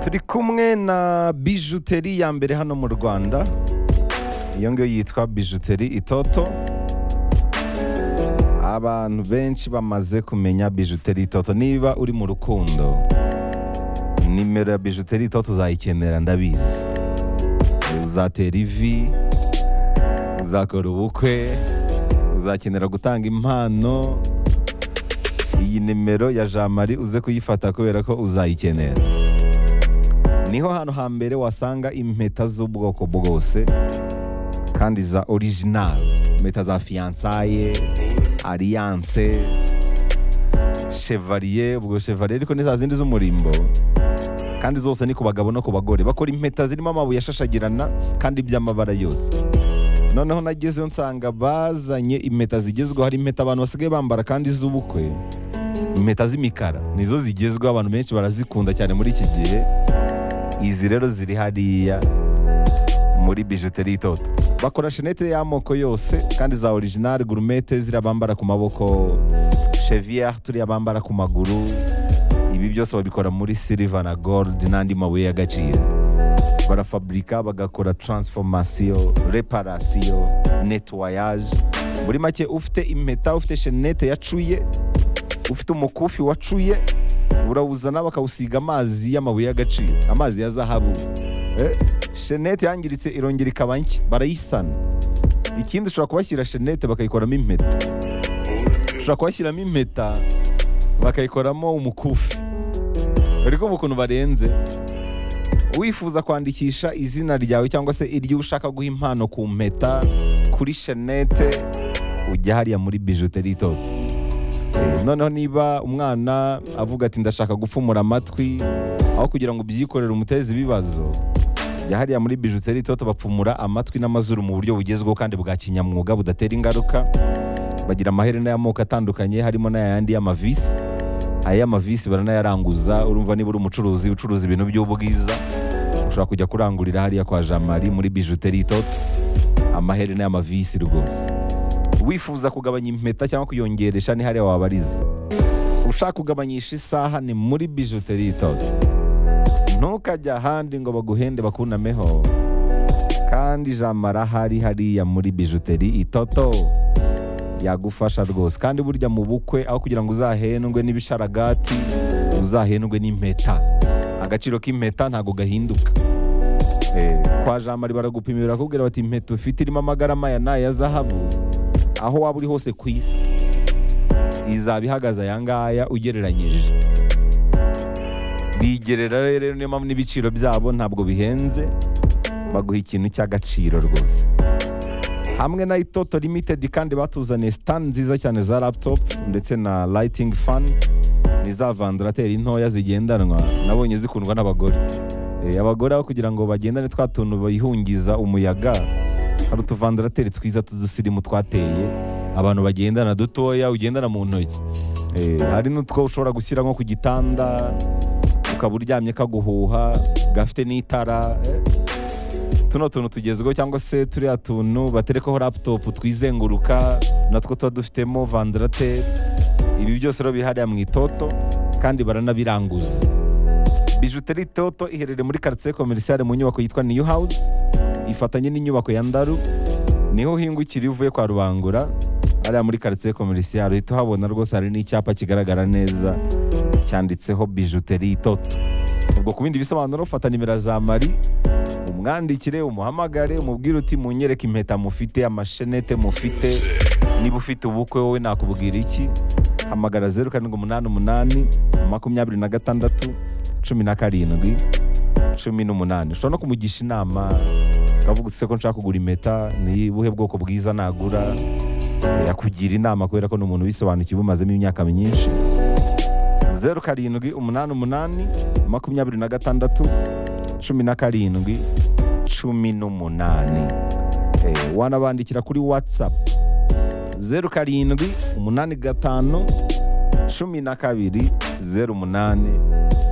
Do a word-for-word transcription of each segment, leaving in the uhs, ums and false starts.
turi kumwe na bijuteri ya mbere hano mu Rwanda, iyo ngiyo yitwa bijuteri Itoto. Abantu benshi bamaze kumenya bijuteri Itoto. Niba uri mu rukundo, nimero ya bijuteri Itoto uzayikenera ndabizi. Uzatera ivi, uzakora ubukwe, uzakenera gutanga impano. Iyi nimero ya Jean Marie uze kuyifata kubera ko uzayikenera. Niho hano hambere wasanga impeta z'ubwoko bwose kandi za original, impeta za fiançailles, alliance, chevalier, ubwo chevalier ariko ni za zindi z'umurimbo, kandi zose ni ku bagabo no ku bagore. Bakora impeta zirimo amabuye ashashagirana kandi by'amabara yose. Noneho nagezeyo nsanga bazanye impeta zigezweho. Hari impeta abantu basigaye bambara kandi z'ubukwe, impeta z'imikara nizo zigezweho, abantu benshi barazikunda cyane muri iki gihe. Izi rero ziri hariya muri bijuteri Itoto. Bakora shenete y'amoko yose kandi za original, gourmette ziriya bambara ku maboko, chevalier turiya bambara ku maguru. Ibi byose babikora muri silver na gold n'andi mabuye y'agaciro. Barafabrika, bagakora transformation, reparation, nettoyage. Muri make ufite impeta, ufite shenete yacuye, ufite umukufi wacuye, urawuzana bakawusiga amazi y'amabuye y'agaciro, amazi ya zahabu. Eh, shenete yangiritse irongera ikaba nshya, barayisana. Ikindi ushobora kubashyira shenete bakayikoramo impeta, ushobora kubashyiramo impeta bakayikoramo umukufi. Ariko ukuntu barenze. Wifuza kwandikisha izina ryawe cyangwa se iryo ushaka guha impano ku mpeta, kuri shenete, ujya hariya muri bijuteri Itoto. E, noneho niba umwana avuga ati ndashaka gupfumura amatwi, aho kugira ngo ubyikorere umuteze ibibazo, jya hariya muri bijuteri Itoto bapfumura amatwi n'amazuru mu buryo bugezweho kandi bwa kinyamwuga budatera ingaruka. Bagira amaherena y'amoko atandukanye, harimo n'ayandi y'amavisi. Aya mavisi baranayaranguza. Urumva niba uri umucuruzi ucuruza ibintu by'ubwiza, ushobora kujya kurangurira hariya kwa Jean Marie muri bijuteri Itoto. Amaherena y'amavisi rwose. Wifuza kugabanya impeta cyangwa kuyongeresha, ni hariya wabariza. Ushaka kugabanyisha isaha, ni muri bijuteri Itoto. Ntukajya ahandi ngo baguhende bakunameho, kandi Jean Marie hari hariya muri bijuteri Itoto yagufasha rwose. Kandi burya mu bukwe, aho kugira ngo uzahendwe n'ibisharagati, uzahendwe n'impeta. Agaciro k'impeta ntago gahinduka. Eh, kwa Jean Marie baragupimira bakubwira bati impeta ufite irimo amagarama ya naya zahabu, aho waba uri hose ku isi izaba ihagaze aya ngaya ugereranyije. Bigerera rero, niyo mpamvu n'ibiciro byabo ntabwo bihenze, baguha ikintu cy'agaciro rwose. Hamwe na Itoto Limited kandi batuzaniye stand nziza cyane za laptop ndetse na lighting fan, ni za vandarateri ntoya zigendanwa, nabonye zikundwa n'abagore. E, abagore aho kugira ngo bagendane twa tuntu bayihungiza umuyaga, hari utuvandarateri twiza tudusirimu twateye abantu bagendana dutoya, ugendana mu ntoki. E, hari n'utwo ushobora gushyira nko ku gitanda ukaba uryamye kaguhuha, gafite n'itara. E, tuno tuntu tugezweho, cyangwa se turiya tuntu baterekaho laptop twizenguruka, natwo tuba dufitemo vandarateri. Ibi byose rero bihariya mu Itoto kandi baranabiranguza. Bijuteri Itoto iherereye muri quartier commercial mu nyubako yitwa New House, ifatanye n'inyubako ya Ndaru. Niho uhingukira uvuye kwa Rubangura, hariya muri quartier commercial uhita uhabona rwose, hari n'icyapa kigaragara neza cyanditseho bijuteri Itoto. Ubwo ku bindi bisobanuro ufata nimero za Marie, umwandikire, umuhamagare, umubwire uti munyereke impeta mufite, amashenete mufite. Niba ufite ubukwe wowe nakubwira iki, hamagara zeru karindwi umunani umunani makumyabiri na gatandatu cumi na karindwi cumi n'umunani. Ushobora no kumugisha inama, ukavuga uti se ko nshaka kugura impeta, ni buhe bwoko bwiza nagura, yakugira inama kubera ko ni umuntu wisobanukiwe umazemo imyaka myinshi. zeru karindwi umunani umunani makumyabiri na gatandatu cumi na karindwi cumi n'umunani. Eh, wanabandikira kuri WhatsApp zeru karindwi umunani gatanu cumi na kabiri zeru umunani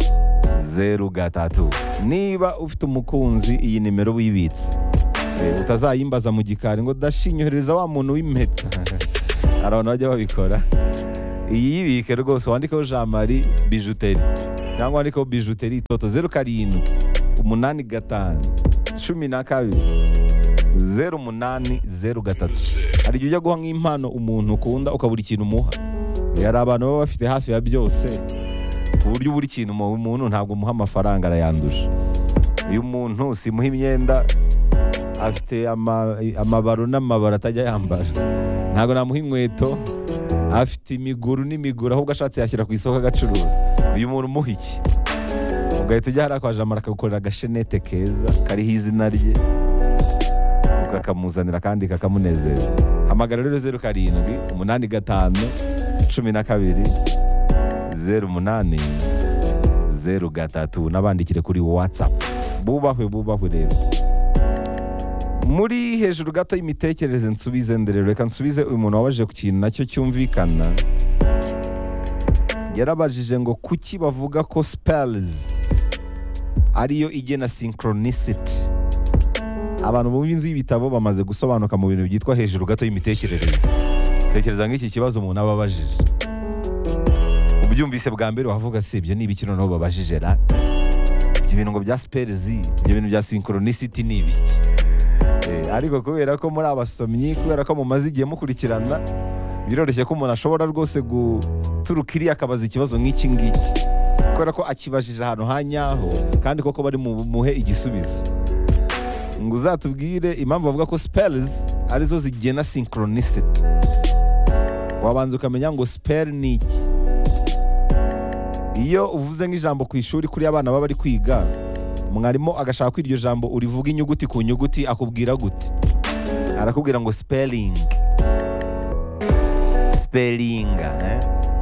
zeru gatatu. Niba ufite umukunzi, iyi nimero wibitse. Eh, utazayimbaza mu gikari ngo dashinyohereza wa muntu w'impeta. Hari abantu bajya babikora. Iyi yibike rwose, wandikeho Jean Marie bijuteri. cyangwa wandikeho bijuteri toto zeru karindwi umunani gatanu cumi na kabiri zeru umunani zeru gatatu. hari igihe ujya guha nk'impano umuntu ukunda ukabura ikintu umuha. hari abantu baba bafite hafi ya byose ku buryo buri kintu umuntu ntabwo umuha amafaranga arayandusha. uyu muntu simuha imyenda afite ama, amabaro n'amabaro atajya yambara, ntabwo namuha inkweto afite imiguru n'imiguru ahubwo ashatse yashyira ku isoko agacuruza. uyu muntu umuha iki? ugahita ujya hariya kwa Jamara akagukorera agashenete keza kariho izina rye ukakamuzanira kandi kakamunezeza. hamagara rero zeru karindwi umunani gatanu cumi na kabiri zeru umunani zeru gatatu n'abandikire kuri WhatsApp. bubahwe bubahwe rero. muri hejuru gato y'imitekerereze nsubize ndere, reka nsubize uyu muntu wabaje ku kintu nacyo cyumvikana. yarabajije ngo kuki bavuga ko spells ariyo igena synchronicity. abantu mu binzu y'ibitabo bamaze gusobanuka mu bintu byitwa hejuru gato y'imitekerereze. tekereza nk'iki kibazo umuntu aba abajije, ubyumvise bwa mbere wavuga se ibyo ni ibiki noneho babajije ra? ibyo bintu ngo bya spells, ibyo bintu bya synchronicity ni ibiki? Eh, ariko kubera ko muri abasomyi, kubera ko mumaze igihe mukurikirana, biroroshye ko umuntu ashobora rwose guturuka iriya akabaza ikibazo nk'iki ngiki, kubera ko akibajije ahantu hanyaho kandi koko bari mu muhe igisubizo. ngo uzatubwire impamvu bavuga ko spells arizo zigena synchronicity. wabanza ukamenya ngo spell ni iki. iyo uvuze nk'ijambo ku ishuri kuri abana baba bari kwiga, mwarimu agashaka ko iryo jambo urivuga inyuguti ku nyuguti, akubwira gute? arakubwira ngo spelling spelling eh?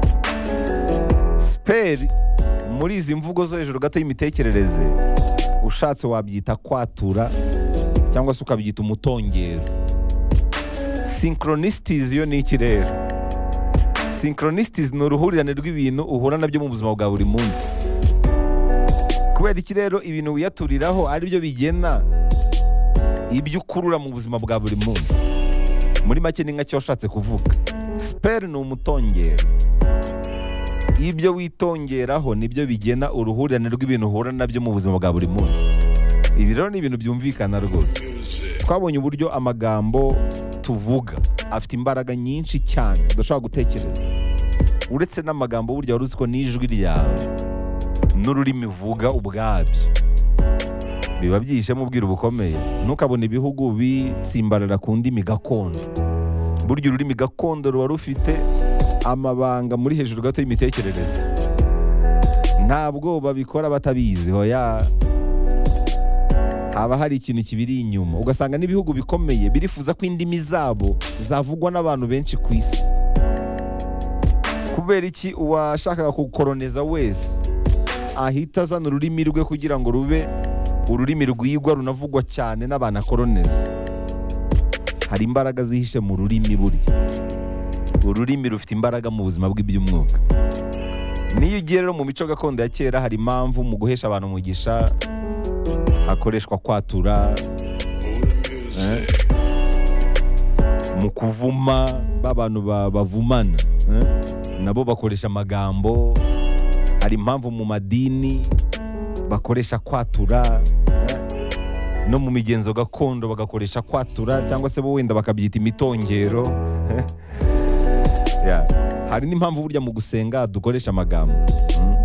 spell muri izi mvugo zo hejuru gato y'imitekerereze ushatse wabyita kwatura cyangwa se ukabyita umutongero. synchronicities yo ni iki rero? synchronicities ni uruhurirane rw'ibintu uhura nabyo mu buzima bwa buri munsi. kubera iki rero ibintu wiyaturiraho ari byo bigena ibyo ukurura mu buzima bwa buri munsi. muri make ni nk'icyo washatse kuvuga. spell ni umutongero. ibyo witongeraho nibyo bigena uruhurirane rw'ibintu uhura nabyo mu buzima bwa buri munsi. ibi rero ni ibintu byumvikana rwose. twabonye uburyo amagambo tuvuga afite imbaraga nyinshi cyane udashobora gutekereza. uretse n'amagambo burya wari uzi ko n'ijwi ryawe n'ururimi uvuga ubwabyo biba byihishemo ubwira bukomeye. ntukabone ibihugu bitsimbarara ku ndimi gakondo. burya ururimi gakondo ruba rufite amabanga muri hejuru gato y'imitekerereze. ntabwo babikora batabizi, hoya haba hari ikintu kibiri inyuma. ugasanga n'ibihugu bikomeye birifuza ko indimi zabo zavugwa n'abantu benshi ku isi. kubera iki? uwashakaga kukoloniza wese ahita azana ururimi rwe kugira ngo rube ururimi rwigwa runavugwa cyane n'abantu akoloniza. hari imbaraga zihishe mu rurimi. burya ururimi rufite imbaraga mu buzima bw'iby'umwuka. niyo ugiye rero mu mico gakondo ya kera, hari impamvu mu guhesha abantu umugisha hakoreshwa kwatura, eh? mu kuvuma b'abantu bavumana, eh? nabo bakoresha amagambo. hari impamvu mu madini bakoresha kwatura, eh? no mu migenzo gakondo bagakoresha kwatura, cyangwa se bo wenda bakabyita imitongero. yeah. hari n'impamvu burya mu gusenga dukoresha amagambo. mm.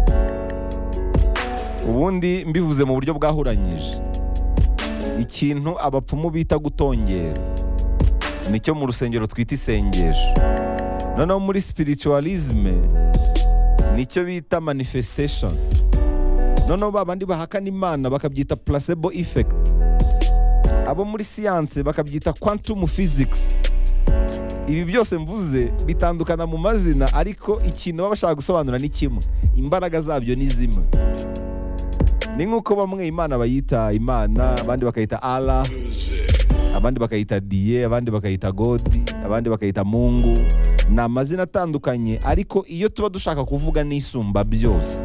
ubundi mbivuze mu buryo bwahuranyije, ikintu abapfumu bita gutongera nicyo mu rusengero twita isengesho. noneho muri spiritualism nicyo bita manifestation. noneho babandi bahakana Imana bakabyita placebo effect. abo muri siyanse bakabyita quantum physics. ibi byose mvuze bitandukana mu mazina, ariko ikintu baba bashaka gusobanura ni kimwe. imbaraga zabyo ni zimwe. ni nk'uko bamwe Imana bayita Imana, abandi bakayita Allah, abandi bakayita Dieu, abandi bakayita God, abandi bakayita Mungu. ni amazina atandukanye, ariko iyo tuba dushaka kuvuga n'isumba byose.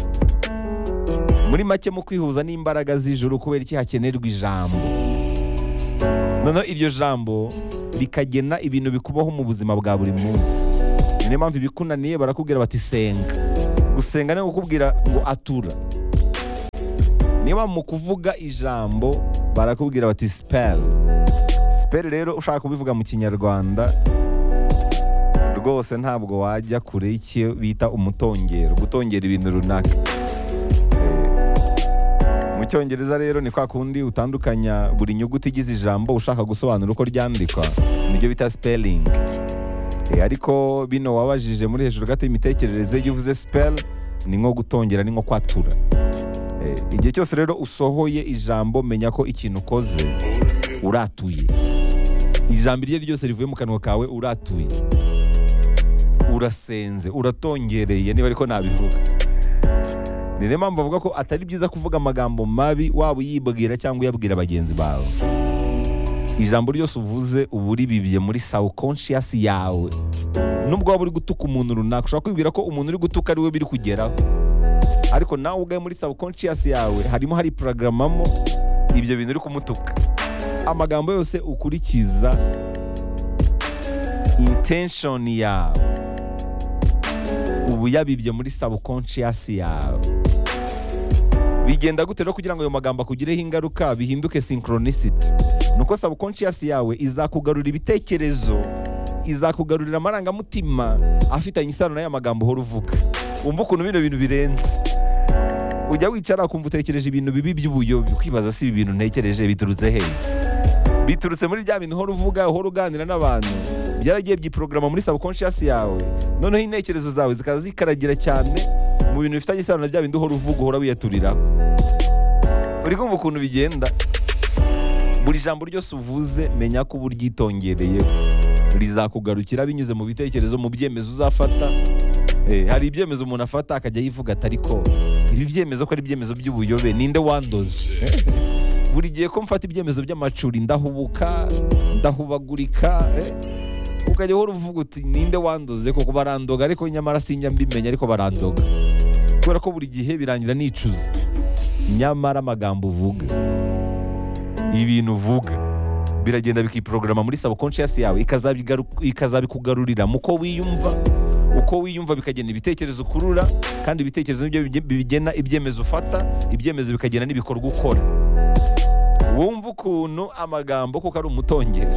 muri make mu kwihuza n'imbaraga z'ijuru, kubera iki hakenerwa ijambo. noneho iryo jambo rikagena ibintu bikubaho mu buzima bwa buri munsi. niyo mpamvu ibikunaniye barakubwira bati senga. gusenga ni kukubwira ngo atura. Niba mu kuvuga ijambo barakubwira bati spell. Spell rero ushaka kubivuga mu kinyarwanda rwose ntabwo wajya kure y'icyo bita umutongero, gutongera ibintu runaka. Mu cyongereza rero ni kwa kundi utandukanya buri nyuguti igize ijambo ushaka gusobanura uko ryandikwa, nibyo bita spelling. E, ariko bino wabajije muri hejuru gato y'imitekerereze iyo uvuze spell ni nko gutongera, ni nko kwatura. E, igihe cyose rero usohoye ijambo menya ko ikintu ukoze uratuye. Ijambo iryo ryose rivuye mu kanwa kawe uratuye, urasenze, uratongereye, niba ariko nabivuga. Ni niyo mpamvu bavuga ko atari byiza kuvuga amagambo mabi waba uyibwira cyangwa uyabwira bagenzi bawe. Ijambo ryose uvuze uba uribibye muri subconscious yawe. Nubwo waba uri gutuka umuntu runaka, ushobora kwibwira ko umuntu uri gutuka ari we biri kugeraho, ariko nawe ubwawe muri subconscious yawe harimo hari programamo ibyo bintu uri kumutuka. Amagambo yose ukurikiza intention yawe ubu yabibye muri subconscious yawe. Bigenda gute rero kugira ngo ayo magambo akugireho ingaruka bihinduke synchronicity? Nuko subconscious yawe izakugarurira ibitekerezo, izakugarurira amarangamutima afitanye isano n'aya magambo uhora uvuga. Umva ukuntu bino bintu birenze. Ujya wicara ukumva utekereje ibintu bibi by'ubuyobe, ukibaza si ibi bintu ntekereje biturutse hehe? Biturutse muri bya bintu uhora uvuga, uhora uganira n'abantu, byaragiye byiprograma muri subconscious yawe. Noneho intekerezo zawe zikaza zikaragira cyane mu bintu bifitanye isano na bya bintu uhora uvuga, uhora wiyaturira. Uri kumva ukuntu bigenda? Buri jambo ryose uvuze menya ko uburyitongereye rizakugarukira binyuze mu bitekerezo, mu byemezo uzafata. Eh, hari ibyemezo umuntu afata akajya yivuga atari ko ibi byemezo ko ari ibyemezo by'ubuyobe, ninde wandoze? Buri gihe ko mfata ibyemezo by'amacuri ndahubuka, ndahubagurika, eh? Ukajya uhora uvuga uti ninde wandoze koko barandoga, ariko nyamara sinjya mbimenya ariko barandoga. Kubera ko buri gihe birangira nicuza. Nyamara amagambo uvuga, ibintu uvuga biragenda bikiprograma muri subconscious yawe, ikazabikugarurira muko wiyumva. Uko wiyumva bikagena ibitekerezo ukurura, kandi ibitekerezo nibyo bigena ibyemezo ufata, ibyemezo bikagena n'ibikorwa ukora. Wumva ukuntu amagambo kuko ari umutongero.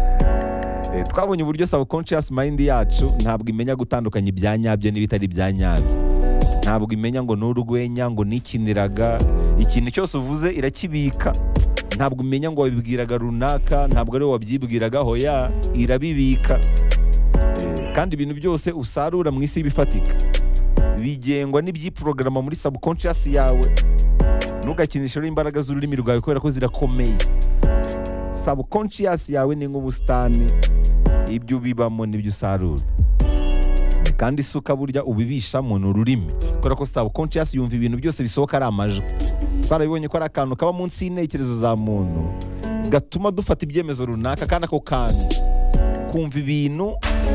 E, twabonye uburyo subconscious mind yacu ntabwo imenya gutandukanya ibyanyabyo n'ibitari ibyanyabyo. Ntabwo imenya ngo n'urwenya ngo nikiniraga, ikintu cyose uvuze irakibika. Ntabwo imenya ngo wabibwiraga runaka, ntabwo ari wabyibwiraga, hoya irabibika. E, kandi ibintu byose usarura mu isi bifatika bigengwa n'ibyiprograma muri subconscious yawe. Ntugakinishe imbaraga z'ururimi rwawe kubera ko zirakomeye. Subconscious yawe ni nk'ubusitani, ibyo ubibamo n'ibyo usarura. Kandi isuka burya ubibishamo n'ururimi, kubera ko subconscious yumva ibintu byose bisohoka ari amajwi. Twarabibonye ko ari akantu kaba munsi y'intekerezo za muntu gatuma dufata ibyemezo runaka, kandi ako kantu kumva ibintu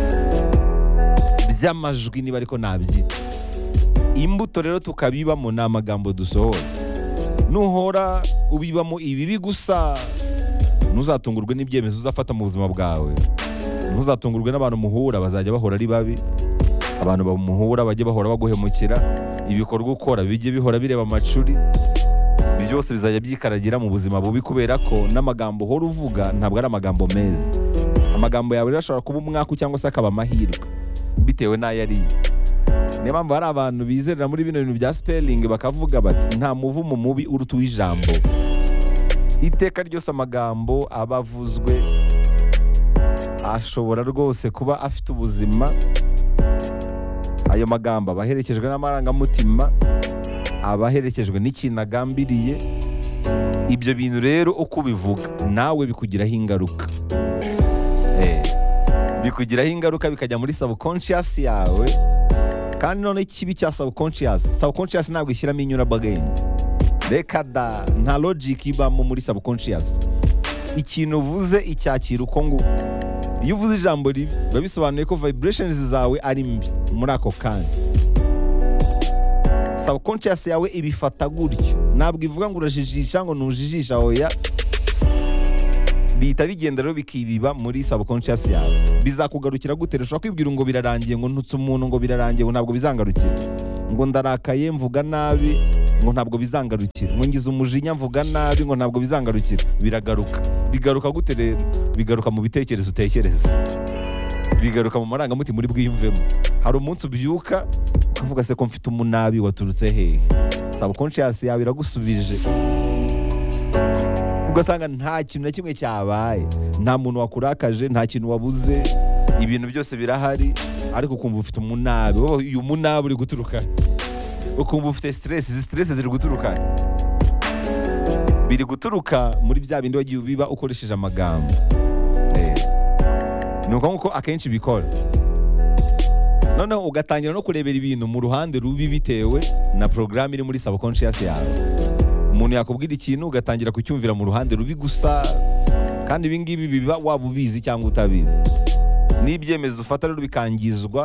by'amajwi niba ariko nabyita. Imbuto rero tukabibamo ni amagambo dusohora. Nuhora ubibamo ibibi gusa, ntuzatungurwe n'ibyemezo uzafata mu buzima bwawe. Ntuzatungurwe n'abantu muhura bazajya bahora ari babi, abantu bamuhura bajye bahora baguhemukira, ibikorwa ukora bijye bihora bireba amacuri. Byose bizajya byikaragira mu buzima bubi, kubera ko n'amagambo uhora uvuga ntabwo ari amagambo meza. Amagambo yawe rero ashobora kuba umwaka cyangwa se akaba amahirwe bitewe n'ayo ariye. Niyo mpamvu hari abantu bizerera muri bino bintu bya spelling bakavuga bati nta muvumo mubi uruta uw'ijambo. Iteka ryose amagambo aba avuzwe ashobora rwose kuba afite ubuzima. Ayo magambo aba aherekejwe n'amarangamutima, aba aherekejwe n'ikintu agambiriye. Ibyo bintu rero uko ubivuga nawe bikugiraho ingaruka. Eh, bikugiraho ingaruka bikajya muri subconscious yawe. Kandi none ikibi cya subconscious, subconscious ntabwo ishyiramo inyurabwenge. Reka da, nta logic ibamo muri subconscious. Ikintu uvuze icyakira uko nguko. Iyo uvuze ijambo ribi biba bisobanuye ko vibrations zawe ari mbi muri ako kanya. Subconscious yawe ibifata gutyo, ntabwo ivuga ngo urajijisha ngo ntujijisha, hoya. bihita bigenda rero bikibiba muri subconscious yawe. Bizakugarukira gute? Ushobora kwibwira ngo birarangiye, ngo ntutse umuntu, ngo birarangiye, ngo ntabwo bizangarukira, ngo ndarakaye mvuga nabi, ngo ntabwo bizangarukira, ngo ngize umujinya mvuga nabi, ngo ntabwo bizangarukira. Biragaruka. Bigaruka gute rero? Bigaruka mu bitekerezo utekereza, bigaruka mu marangamutima uri bwiyumvemo. Hari umunsi ubyuka ukavuga se ko mfite umunabi waturutse hehe? Subconscious yawe iragusubije, ugasanga nta kintu na kimwe cyabaye, nta muntu wakurakaje, nta kintu wabuze, ibintu byose birahari, ariko ukumva ufite umunabi. Uyu munabi uri guturuka, ukumva ufite stress, izi stress ziri guturuka, biri guturuka muri bya bindi wagiye ubiba ukoresheje amagambo. Eh, ni uko nguko akenshi bikora. Noneho ugatangira no kurebera ibintu mu ruhande rubi bitewe na programme iri muri subconscious yawe. Umuntu yakubwira ikintu ugatangira kucyumvira mu ruhande rubi gusa, kandi ibi ngibi biba waba ubizi cyangwa utabizi. N'ibyemezo ufata rero bikangizwa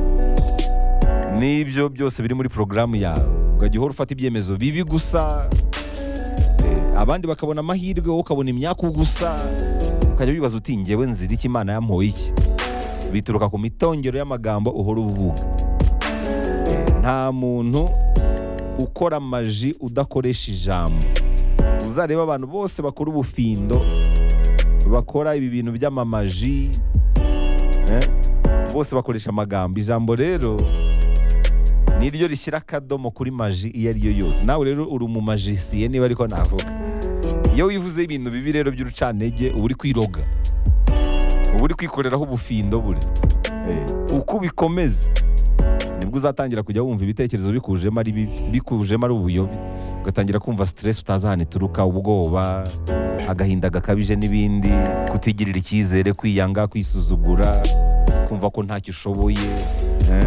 n'ibyo byose biri muri programme yawe. Ugajya uhora ufata ibyemezo bibi gusa, eh, abandi bakabona amahirwe, wowe ukabona imyaku gusa, ukajya wibaza uti njyewe nzira iki, Imana yampoye iki? Bituruka ku mitongero y'amagambo uhora uvuga. Eh, nta muntu ukora amaji udakoresha ijambo. Uzareba abantu bose bakora ubufindo, bakora ibi bintu by'amamaji, eh, bose bakoresha amagambo. Ijambo rero niryo rishyira akadomo kuri maji iyo ari yo yose. Nawe rero uri umumajisiye niba ariko navuga. Iyo wivuze ibintu bibi rero by'urucantege, uba uri kwiroga, uba uri kwikoreraho ubufindo buri. Eh, uko bikomeza nibwo uzatangira kujya wumva ibitekerezo bikujemo ari bibi, bikujemo ari ubuyobe, ugatangira kumva stress utazi ahantu ituruka, ubwoba, agahinda gakabije n'ibindi, kutigirira icyizere, kwiyanga, kwisuzugura, kumva ko ntacyo ushoboye. Eh?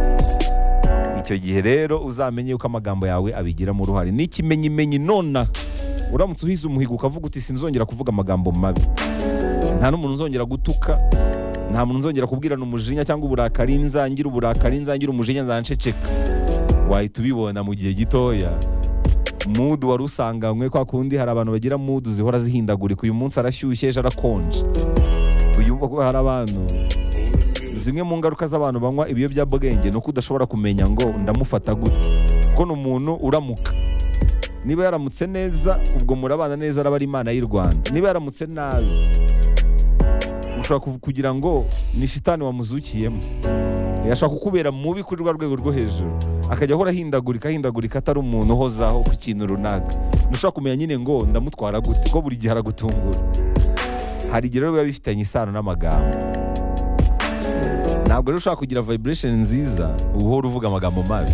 Icyo gihe rero uzamenye yuko amagambo yawe abigiramo uruhare. N'ikimenyimenyi nona uramutse uhize umuhigo ukavuga uti sinzongera kuvuga amagambo mabi, nta n'umuntu uzongera gutuka, nta muntu nzongera kubwirana umujinya cyangwa uburakari, nzangira uburakari, nzangira umujinya, nzanceceka. Wahita ubibona mu gihe gitoya. Mood wari usanganywe, kwa kundi hari abantu bagira mood zihora zihindagurika, uyu munsi arashyushye, ejo arakonje. Uyu hari abantu, zimwe mu ngaruka z'abantu banywa ibiyobyabwenge ni uko udashobora kumenya ngo ndamufata gute, kuko ni umuntu uramuka. Niba yaramutse neza, ubwo murabana neza, araba ari Imana y'u Rwanda. Niba yaramutse nabi, ushobora kugira ngo ni shitani wamuzukiyemo, yashaka kukubera mubi kuri rwa rwego rwo hejuru, akajya ahora ahindagurika ahindagurika, atari umuntu uhozaho ku kintu runaka. Ntushobora kumenya nyine ngo ndamutwara gute, ko buri gihe aragutungura. Hari igihe rero biba bifitanye isano n'amagambo. Ntabwo rero ushaka kugira vibration nziza uhora uvuga amagambo mabi.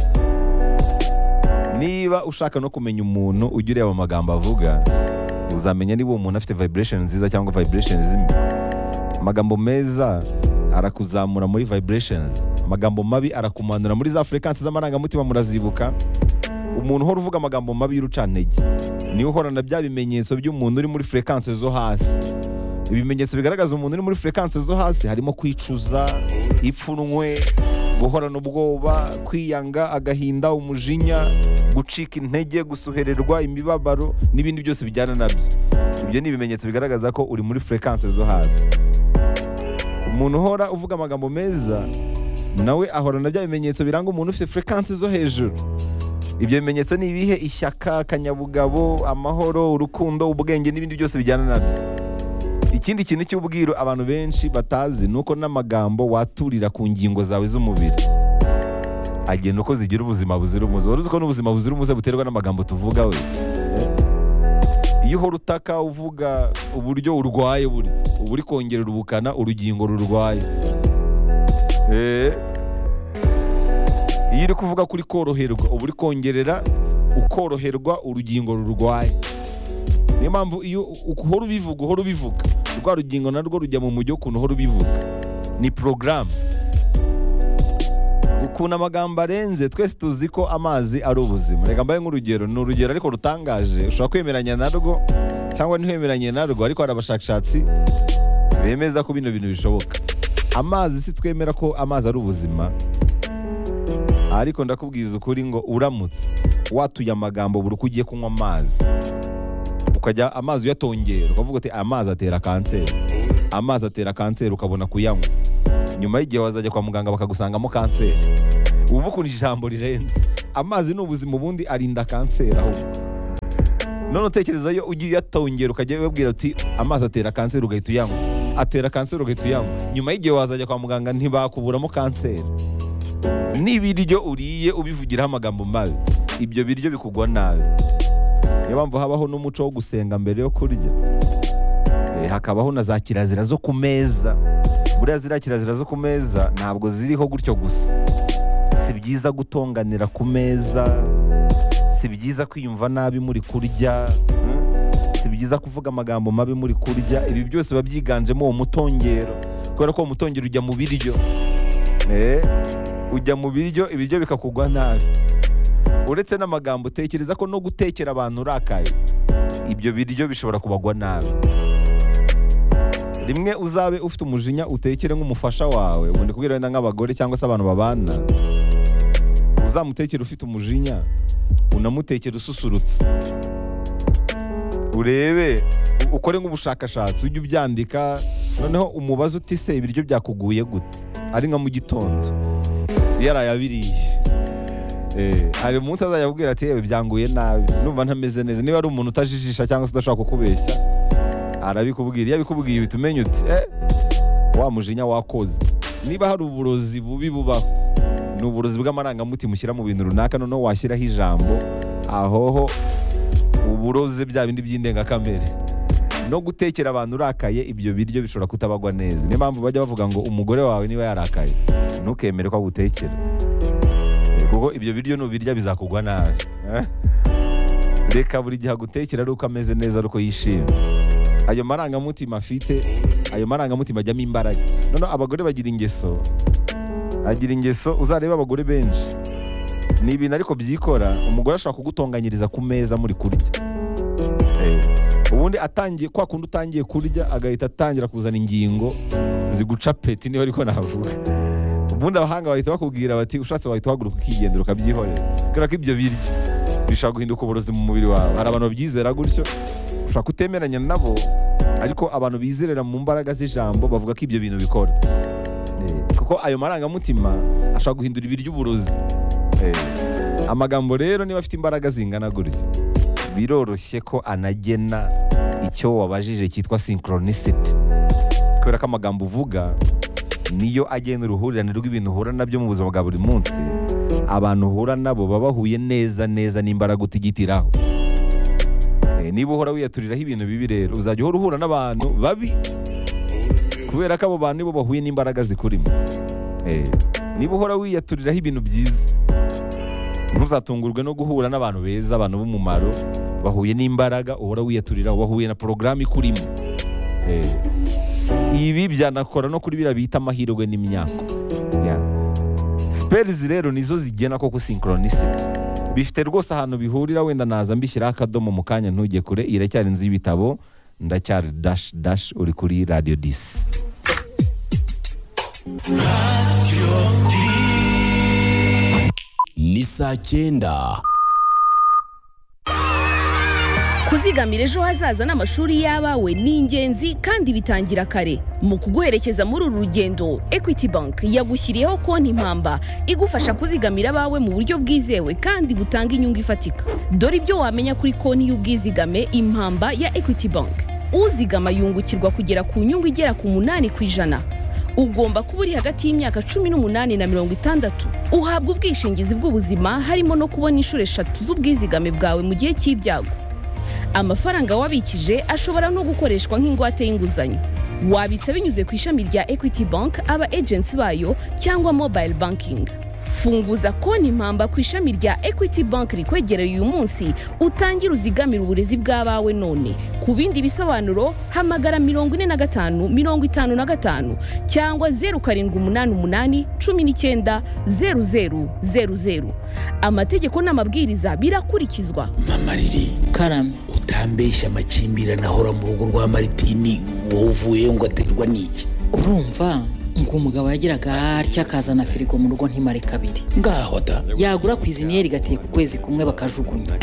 Niba ushaka no kumenya umuntu ujya ureba amagambo avuga, uzamenya niba uwo muntu afite vibration nziza cyangwa vibration zimbi. Amagambo meza arakuzamura muri vibrations, amagambo mabi arakumanura muri za frequencies z'amarangamutima. Murazibuka? Umuntu uhora uvuga amagambo mabi y'urucantege niwe uhorana bya bimenyetso by'umuntu uri muri frequences zo hasi. Ibimenyetso bigaragaza umuntu uri muri frequences zo hasi harimo kwicuza, ipfunwe, guhorana ubwoba, kwiyanga, agahinda, umujinya, gucika intege, gusuhererwa, imibabaro n'ibindi byose bijyana nabyo. Ibyo ni ibimenyetso bigaragaza ko uri muri frequences zo hasi. Umuntu uhora uvuga amagambo meza nawe ahorana bya bimenyetso biranga umuntu ufite frequences zo hejuru. Ibyo bimenyetso ni ibihe? Ishyaka, akanyabugabo, amahoro, urukundo, ubwenge n'ibindi byose bijyana nabyo. Ikindi kintu cy'ubwiru abantu benshi batazi nuko n'amagambo waturira ku ngingo zawe z'umubiri agenda uko zigira ubuzima buzira umuze. Wari uzi ko n'ubuzima buzira umuze buterwa n'amagambo tuvuga we? Iyo uhora utaka uvuga uburyo urwaye, burya uba uri kongerera ubukana urugingo rurwaye. Eh, iyo uri kuvuga kuri koroherwa uba uri kongerera ukoroherwa urugingo rurwaye. Niyo mpamvu iyo uhora ubivuga uhora ubivuga, rwa rugingo narwo rujya mu mujyi ukuntu uhora ubivuga. Ni programme. Ukuntu amagambo arenze, twese tuzi ko amazi ari ubuzima. Reka mbaye nk'urugero, ni urugero ariko rutangaje, ushobora kwemeranya narwo cyangwa ntiwemeranye narwo, ariko hari abashakashatsi bemeza ko bino bintu bishoboka. Amazi, si twemera ko amazi ari ubuzima, ariko ndakubwiza ukuri ngo uramutse watuye amagambo buri uko ugiye kunywa amazi, ukajya amazi uyatongera ukavuga ati amazi atera kanseri, amazi atera kanseri ukabona kuyanywa, nyuma y'igihe wazajya kwa muganga bakagusangamo kanseri. Ubu ukuntu ijambo rirenze, amazi ni ubuzima ubundi arinda kanseri ahubwo. None utekereza yo ugiye uyatongera ukajya ubabwira uti amazi atera kanseri ugahita uyanywa, atera kanseri ugahita uyanywa, nyuma y'igihe wazajya kwa muganga ntibakuburamo kanseri. N'ibiryo uriye ubivugiraho amagambo mabi, ibyo biryo bikugwa nabi. Niyo mpamvu habaho n'umuco wo gusenga mbere yo kurya, e, hakabaho na za kirazira zo ku meza. Buriya ziriya kirazira zo ku meza ntabwo ziriho gutyo gusa. Si byiza gutonganira ku meza, si byiza kwiyumva nabi muri kurya, si byiza kuvuga amagambo mabi muri kurya. Ibi byose biba byiganjemo uwo mutongero, kubera ko uwo mutongero ujya mu biryo, eh, ujya mu biryo, ibiryo bikakugwa nabi. Uretse n'amagambo, utekereza ko no gutekera abantu urakaye, ibyo biryo bishobora kubagwa nabi. Rimwe uzabe ufite umujinya utekere nk'umufasha wawe, ubundi kubwira wenda nk'abagore cyangwa se abantu babana, uzamutekere ufite umujinya, unamutekere ususurutse, urebe ukore nk'ubushakashatsi, ujye ubyandika, noneho umubaze uti se ibiryo byakuguye gute, ari nka mu gitondo yarayabiriye. Eh, hari umuntu azajya kubwira ati yewe byanguye nabi, numva ntameze neza. Niba ari umuntu utajijisha cyangwa se udashaka kukubeshya, arabikubwira. Iyo abikubwiye uhita umenya uti eh, wa mujinya wakoze. Niba hari uburozi bubi bubaho, ni uburozi bw'amarangamutima ushyira mu bintu runaka, noneho washyiraho ijambo, ahoho uburoze bya bindi by'indengakamere. No gutekera abantu urakaye, ibyo biryo bishobora kutabagwa neza. Niyo mpamvu bajya bavuga ngo umugore wawe niba yarakaye ntukemere ko agutekera, kuko ibyo biryo nubirya bizakugwa nabi. eh? Reka buri gihe agutekera ari uko ameze neza, ari uko yishimye. Ayo marangamutima afite, ayo marangamutima ajyamo imbaraga. Noneho abagore bagira ingeso, agira ingeso, uzareba abagore benshi ni ibintu ariko byikora. Umugore ashobora kugutonganyiriza ku meza muri kurya, eh, ubundi atangiye kwa kundi utangiye kurya agahita atangira kuzana ingingo ziguca peti, niba ariko navuga. Ubundi abahanga bahita bakubwira bati ushatse wahita uhaguruka ukigendera ukabyihorera, kubera ko ibyo biryo bishobora guhinduka uburozi mu mubiri wawe. Hari abantu babyizera gutyo, ushobora kutemeranya nabo, ariko abantu bizerera mu mbaraga z'ijambo bavuga ko ibyo bintu bikora, eh, kuko ayo marangamutima ashobora guhindura ibiryo uburozi. eh, amagambo rero niba afite imbaraga zingana gutya, biroroshye ko anagena icyo wabajije cyitwa synchronicity, kubera ko amagambo uvuga niyo agena uruhurirane rw'ibintu uhura nabyo mu buzima bwa buri munsi. Abantu uhura nabo baba bahuye neza neza n'imbaraga utigitiraho. E, niba uhora wiyaturiraho ibintu bibi rero uzajya uhora uhura n'abantu babi, kubera ko abo bantu nibo bahuye n'imbaraga zikurimo. E, niba uhora wiyaturiraho ibintu byiza, ntuzatungurwe no guhura n'abantu beza, abantu b'umumaro bahuye n'imbaraga uhora wiyaturiraho, bahuye na porogaramu ikurimo. E, ibi byanakora no kuri biriya bita amahirwe n'imyako. yeah. Spells rero nizo zigena koko synchronicity, bifite rwose ahantu bihurira. Wenda naza mbishyiraho akadomo mu kanya, ntujye kure. Iracyari inzu y'ibitabo, ndacyari dash dash, uri kuri Radio disi. Ni saa cyenda. Kuzigamira ejo hazaza n'amashuri y'abawe ni ingenzi kandi bitangira kare. Mu kuguherekeza muri uru rugendo, Equity Bank yagushyiriyeho konti impamba igufasha kuzigamira abawe mu buryo bwizewe kandi butanga inyungu ifatika. Dore ibyo wamenya kuri konti y'ubwizigame impamba ya Equity Bank. Uzigama yungukirwa kugera ku nyungu igera ku munani ku ijana. Ugomba kuba uri hagati y'imyaka cumi n'umunani na mirongo itandatu. Uhabwa ubwishingizi bw'ubuzima, harimo no kubona inshuro eshatu z'ubwizigame bwawe mu gihe cy'ibyago. Amafaranga wabikije ashobora no gukoreshwa nk'ingwate y'inguzanyo. Wabitsa binyuze ku ishami rya Equity Bank, aba agents bayo, cyangwa mobile banking. Funguza konti impamba ku ishami rya Equity Bank rikwegereye uyu munsi, utangire uzigamira uburezi bw'abawe none. Ku bindi bisobanuro hamagara mirongo ine na gatanu mirongo itanu na gatanu cyangwa zeru karindwi umunani umunani cumi n'icyenda zeru zeru zeru zeru. Amategeko n'amabwiriza birakurikizwa. Mama Riri, karame, utambeshya amakimbirane ahora mu rugo rwa Maritini, wowe uvuye ngo aterwa n'iki? urumva ngo umugabo yagiraga atya akazana firigo mu rugo ntimare kabiri, ngaho da yagura ku iziniyeri gateye ku kwezi kumwe bakajugunya. mm.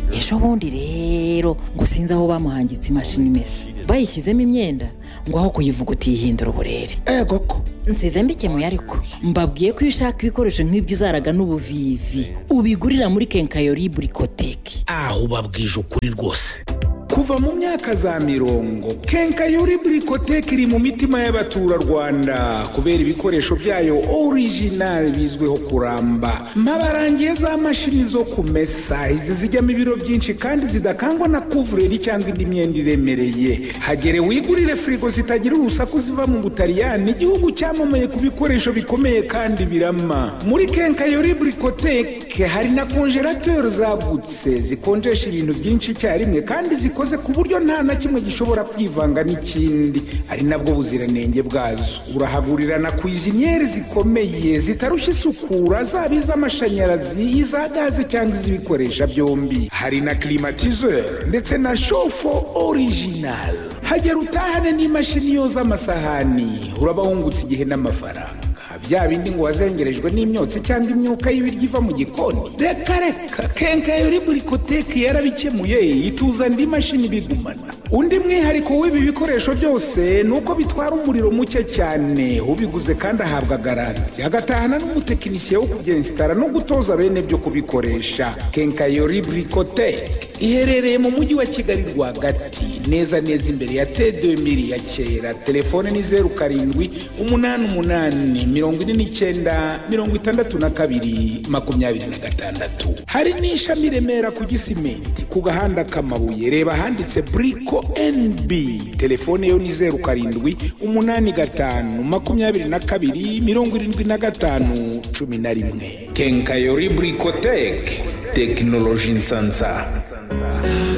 ejo bundi rero ngo sinzi aho bamuhangitse imashini imesa bayishyizemo imyenda ngo aho kuyivuga utiyihindura uburere ego ko nsize mbikemuye ariko mbabwiye ko iyo ushaka ibikoresho nk'ibyo uzaraga n'ubuvivi ubigurira muri kenkayori burikoteki. aho ubabwije ukuri rwose. kuva mu myaka za mirongo kenkayori burikoteki iri mu mitima y'abaturarwanda kubera ibikoresho byayo original bizwiho kuramba. mpabarangiye za mashini zo kumesa, izi zijyamo ibiro byinshi kandi zidakangwa na kuvureri cyangwa indi myenda iremereye. hagere wigurire firigo zitagira urusaku ziva mu Butaliyani, igihugu cyamamaye ku bikoresho bikomeye kandi birama. muri kenkayori burikoteki hari na konjerateri zagutse zikonjesha ibintu byinshi icyarimwe kandi zikoze ku buryo nta na kimwe gishobora kwivanga n'ikindi, ari nabwo buziranenge bwazo. urahagurira na kwiziniyeri zikomeye zitarushya isukura, zaba iz'amashanyarazi, iza gaze cyangwa iz'ibikoresha byombi. hari na klimatizeri ndetse na shofo original. hagera utahane n'imashini yoza amasahani, uraba wungutse igihe n'amafaranga. bya bindi ngo wazengerejwe n'imyotsi cyangwa imyuka y'ibiryo iva mu gikoni, reka reka kenkayori burikoteki yarabikemuye ituza indi mashini bigumana. undi mwihariko w'ibi bikoresho byose ni uko bitwara umuriro muke cyane, ubiguze kandi ahabwa garanti, agatahana n'umutekinisiye wo kubyensitara no gutoza bene byo kubikoresha. kenkayori burikoteki iherereye mu mujyi wa Kigali rwagati, neza neza imbere ya T deux mille ya kera. telefone ni zeru karindwi umunani umunani mirongo ine n'icyenda mirongo itandatu na kabiri makumyabiri na gatandatu. hari n'ishami Remera ku Gisimenti ku gahanda k'amabuye, reba handitse Brico N B. telefone yo ni zeru karindwi umunani gatanu makumyabiri na kabiri mirongo irindwi na gatanu cumi na rimwe. kenkayori burikoteki, tekinoloji nsansa.